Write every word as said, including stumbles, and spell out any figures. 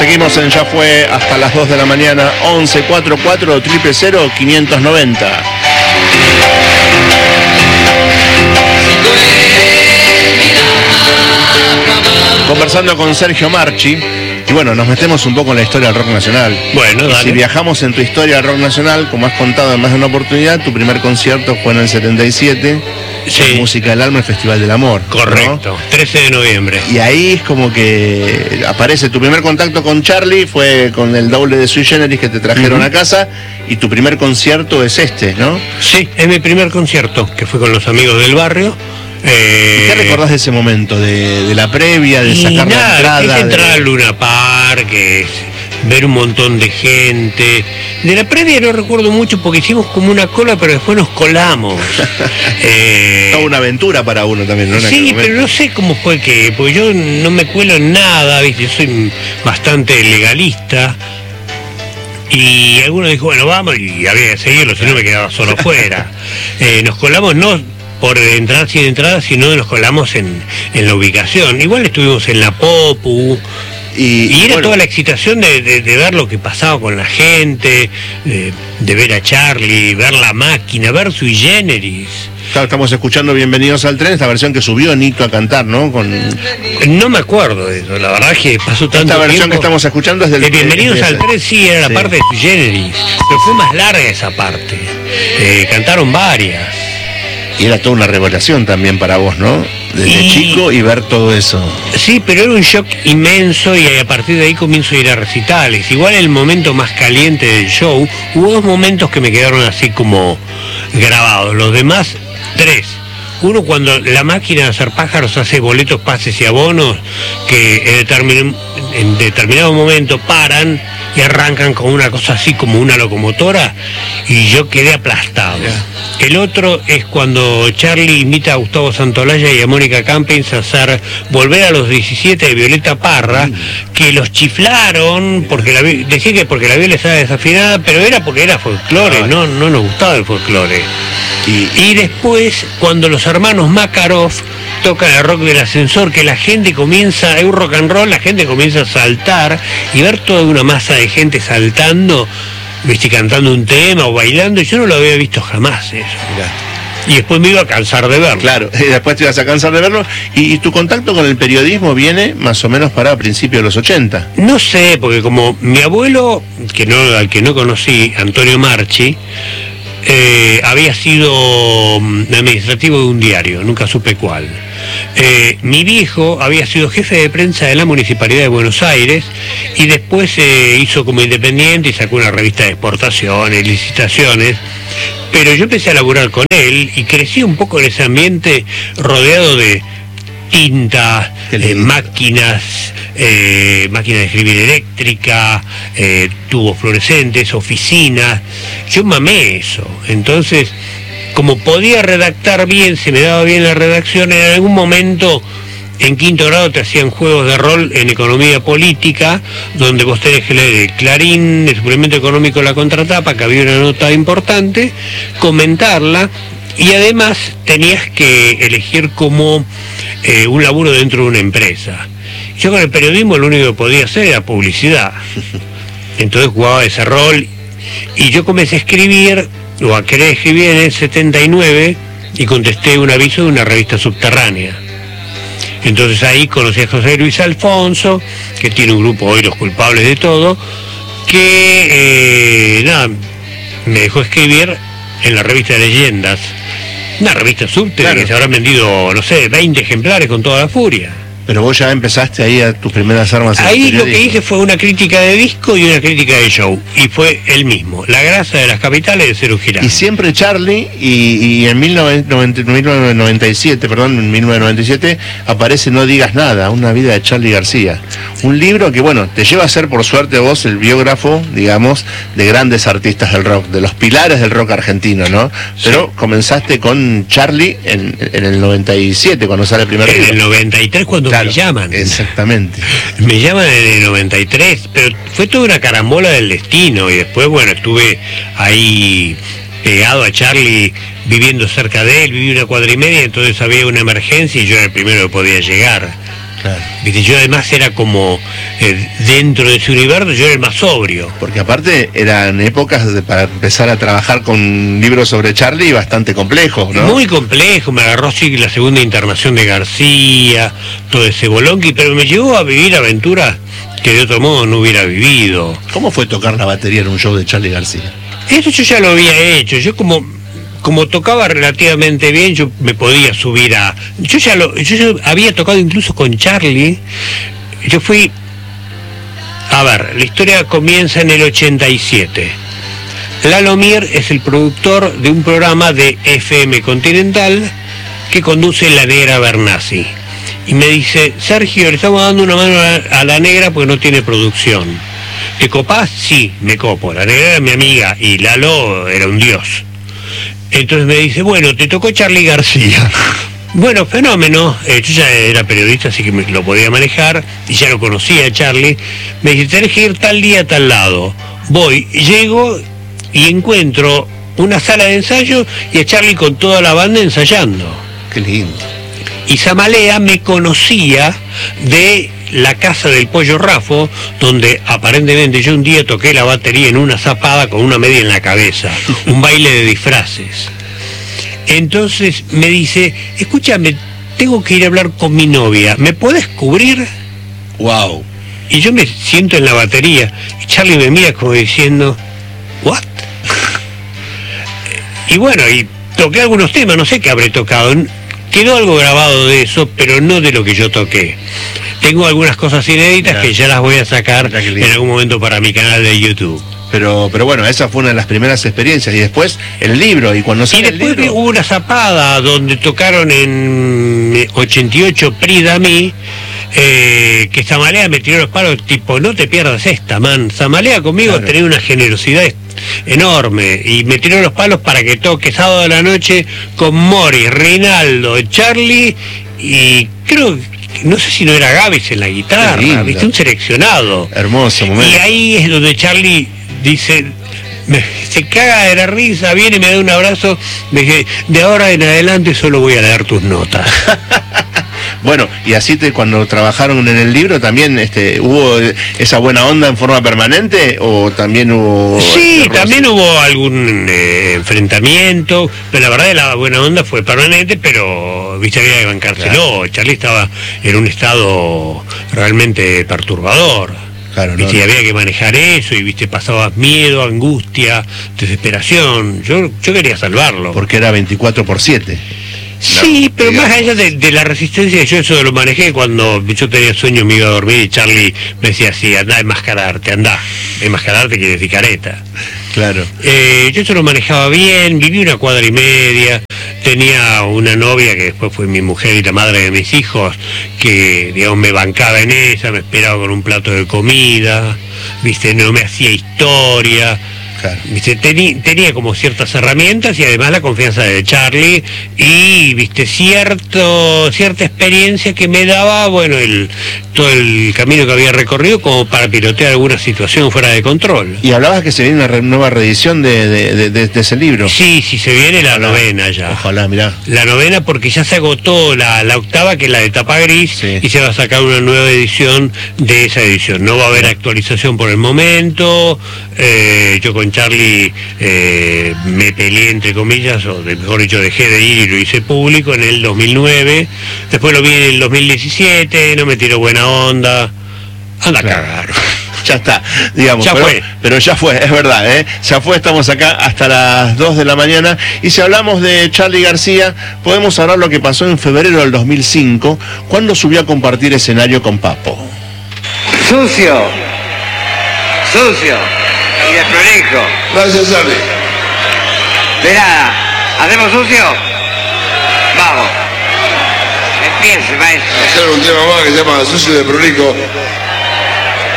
Seguimos en Ya Fue hasta las dos de la mañana. Once cuarenta y cuatro, cero cero cero, quinientos noventa. Conversando con Sergio Marchi. Y bueno, nos metemos un poco en la historia del rock nacional. Bueno, y dale. si viajamos en tu historia del rock nacional, como has contado en más de una oportunidad, tu primer concierto fue en el setenta y siete. Sí. Música del Alma, el Festival del Amor. Correcto, ¿no? trece de noviembre. Y ahí es como que aparece tu primer contacto con Charlie, fue con el doble de Sui Generis que te trajeron uh-huh. a casa, y tu primer concierto es este, ¿no? Sí, es mi primer concierto, que fue con los amigos del barrio. Eh, ¿Qué recordás de ese momento? De, de la previa, de sacar nada, la entrada. Es entrar de... al Luna Park, es ver un montón de gente. De la previa no recuerdo mucho porque hicimos como una cola, pero después nos colamos. eh... Toda una aventura para uno también, ¿no? Sí, pero no sé cómo fue que, porque yo no me cuelo en nada, ¿viste? Yo soy bastante legalista. Y alguno dijo, bueno, vamos, y había que seguirlo, si no me quedaba solo fuera. Eh, nos colamos, no por entrar sin entrada, sino nos colamos en, en la ubicación. Igual estuvimos en la Popu, y, y era bueno, toda la excitación de, de, de ver lo que pasaba con la gente, de, de ver a Charlie, ver la máquina, ver Sui Generis. Claro, estamos escuchando Bienvenidos al Tren, esta versión que subió Nito a cantar, ¿no? Con... No me acuerdo de eso, la verdad es que pasó tanto tiempo. Esta versión tiempo, que estamos escuchando es del... De Bienvenidos al Tren, sí, era la sí. parte de Sui Generis, pero fue más larga esa parte. Eh, cantaron varias. Y era toda una revelación también para vos, ¿no? Desde y... chico y ver todo eso. Sí, pero era un shock inmenso y a partir de ahí comienzo a ir a recitales. Igual el momento más caliente del show, hubo dos momentos que me quedaron así como grabados. Los demás, tres. Uno cuando la máquina de hacer pájaros hace boletos, pases y abonos que en determin... en determinado momento paran y arrancan con una cosa así como una locomotora y yo quedé aplastado. Yeah. El otro es cuando Charlie invita a Gustavo Santolaya y a Mónica Campins a hacer Volver a los diecisiete de Violeta Parra, mm. que los chiflaron, porque la, decía que porque la viola estaba desafinada, pero era porque era folclore, ah, no, no nos gustaba el folclore. Y, y después, cuando los hermanos Makarov tocan el rock del ascensor, que la gente comienza, es un rock and roll, la gente comienza a saltar y ver toda una masa de gente saltando, viste, cantando un tema o bailando, yo no lo había visto jamás eso. Mirá. Y después me iba a cansar de verlo. Claro, y después te ibas a cansar de verlo. Y, y tu contacto con el periodismo viene más o menos para principios de los ochenta. No sé, porque como mi abuelo, que no, al que no conocí, Antonio Marchi, Eh, había sido administrativo de un diario, nunca supe cuál. Eh, mi viejo había sido jefe de prensa de la Municipalidad de Buenos Aires y después se eh, hizo como independiente y sacó una revista de exportaciones, licitaciones. Pero yo empecé a laburar con él y crecí un poco en ese ambiente rodeado de tinta, eh, máquinas, eh, máquinas de escribir eléctrica, eh, tubos fluorescentes, oficinas. Yo mamé eso. Entonces, como podía redactar bien, se me daba bien la redacción, en algún momento en quinto grado te hacían juegos de rol en economía política, donde vos tenés que leer el Clarín, el suplemento económico de la contratapa, que había una nota importante, comentarla, y además tenías que elegir como eh, un laburo dentro de una empresa. Yo con el periodismo lo único que podía hacer era publicidad. Entonces jugaba ese rol y yo comencé a escribir, o a querer escribir en el setenta y nueve, y contesté un aviso de una revista subterránea. Entonces ahí conocí a José Luis Alfonso, que tiene un grupo hoy, Los Culpables de Todo, que eh, nada, me dejó escribir en la revista de Leyendas, una revista subte, claro, que se habrán vendido, no sé, veinte ejemplares con toda la furia. Pero vos ya empezaste ahí a tus primeras armas. Ahí lo que hice fue una crítica de disco y una crítica de show, y fue el mismo, La grasa de las capitales de Cero Girán. Y siempre Charlie, y, y en mil novecientos noventa y siete, perdón, en mil novecientos noventa y siete aparece No digas nada, una vida de Charlie García. Un libro que, bueno, te lleva a ser, por suerte vos, el biógrafo, digamos, de grandes artistas del rock, de los pilares del rock argentino, ¿no? Pero sí, comenzaste con Charlie en, en el noventa y siete, cuando sale el primer en libro. En el noventa y tres, cuando claro, me llaman. Exactamente. Me llaman en el noventa y tres, pero fue toda una carambola del destino, y después, bueno, estuve ahí pegado a Charlie, viviendo cerca de él, viví una cuadra y media, entonces había una emergencia y yo era el primero que podía llegar. Claro. ¿Viste? Yo además era como, eh, dentro de su universo, yo era el más sobrio. Porque aparte eran épocas de, para empezar a trabajar con libros sobre Charlie bastante complejos, ¿no? Muy complejo, me agarró sí la segunda internación de García, todo ese bolonqui, pero me llevó a vivir aventuras que de otro modo no hubiera vivido. ¿Cómo fue tocar la batería en un show de Charly García? Eso yo ya lo había hecho, yo como como tocaba relativamente bien, yo me podía subir a... Yo ya lo yo ya había tocado incluso con Charly, yo fui... A ver, la historia comienza en el ochenta y siete. Lalo Mir es el productor de un programa de F M Continental que conduce La Negra Bernasi. Y me dice, Sergio, le estamos dando una mano a la Negra porque no tiene producción. ¿Te copás? Sí, me copo. La Negra era mi amiga y Lalo era un dios. Entonces me dice, bueno, te tocó Charly García. Bueno, fenómeno. Eh, yo ya era periodista, así que me, lo podía manejar y ya lo conocía a Charly. Me dice, tenés que ir tal día a tal lado. Voy, llego y encuentro una sala de ensayo y a Charly con toda la banda ensayando. Qué lindo. Y Zamalea me conocía de la casa del Pollo Rafo, donde aparentemente yo un día toqué la batería en una zapada con una media en la cabeza, un baile de disfraces. Entonces me dice, escúchame, tengo que ir a hablar con mi novia, ¿me puedes cubrir? Wow. Y yo me siento en la batería, y Charly me mira como diciendo, ¿what? Y bueno, y toqué algunos temas, no sé qué habré tocado. Quedó algo grabado de eso, pero no de lo que yo toqué. Tengo algunas cosas inéditas claro. que ya las voy a sacar en algún momento para mi canal de YouTube. Pero, pero bueno, esa fue una de las primeras experiencias. Y después el libro, y cuando sale Y después el libro... hubo una zapada donde tocaron en ochenta y ocho Pridami, eh, que Zamalea me tiró los palos, tipo, no te pierdas esta, man. Zamalea conmigo claro. tenía una generosidad enorme y me tiró los palos para que toque sábado de la noche con Mori, Rinaldo, Charly y creo que no sé si no era Gavis en la guitarra, viste, un seleccionado. Hermoso momento. Y ahí es donde Charly dice, me, se caga de la risa, viene y me da un abrazo, me dice, de ahora en adelante solo voy a leer tus notas. Bueno, y así te, cuando trabajaron en el libro también este, hubo esa buena onda en forma permanente o también hubo... Sí, también hubo algún eh, enfrentamiento, pero la verdad la buena onda fue permanente, pero viste había que bancárselo. Claro. Charly estaba en un estado realmente perturbador. Claro, ¿viste? No, y había que manejar eso y viste pasabas miedo, angustia, desesperación. Yo yo quería salvarlo. Porque era veinticuatro por siete. Sí, no, pero digamos. Más allá de, de la resistencia, yo eso lo manejé cuando yo tenía sueño, me iba a dormir y Charly me decía así, andá a enmascararte, andá. Enmascararte quiere decir careta. Claro. Eh, yo eso lo manejaba bien, viví una cuadra y media, tenía una novia que después fue mi mujer y la madre de mis hijos, que digamos me bancaba en esa, me esperaba con un plato de comida, viste, no me hacía historia. Claro. Viste, tení, tenía como ciertas herramientas y además la confianza de Charly y viste cierto cierta experiencia que me daba bueno el todo el camino que había recorrido como para pilotear alguna situación fuera de control. Y hablabas que se viene una re, nueva reedición de, de, de, de, de ese libro. Sí, sí, se viene la ojalá, novena ya. Ojalá, mirá. La novena porque ya se agotó la, la octava, que es la de tapa gris, sí. Y se va a sacar una nueva edición de esa edición. No va a haber actualización por el momento. Eh, yo con Charly eh, me peleé entre comillas, o de, mejor dicho dejé de ir y lo hice público en el dos mil nueve, después lo vi en el dos mil diecisiete, no me tiró buena onda, anda a claro. cagar. Ya está, digamos, ya pero, fue. pero ya fue, es verdad, ¿eh? Ya fue, estamos acá hasta las dos de la mañana y si hablamos de Charly García, podemos hablar lo que pasó en febrero del dos mil cinco, cuando subió a compartir escenario con Papo. Sucio, sucio. Y desprolijo. Gracias, Charly. De nada. ¿Hacemos sucio? Vamos. Empiece, maestro. Hacer un tema más que se llama Sucio y desprolijo.